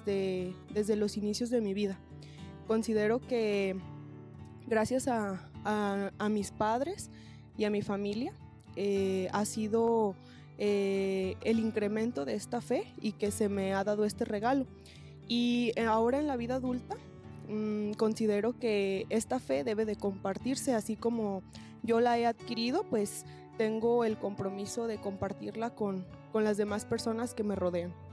desde los inicios de mi vida. Considero que gracias a mis padres y a mi familia ha sido el incremento de esta fe y que se me ha dado este regalo. Y ahora en la vida adulta considero que esta fe debe de compartirse, así como yo la he adquirido, pues tengo el compromiso de compartirla con las demás personas que me rodean.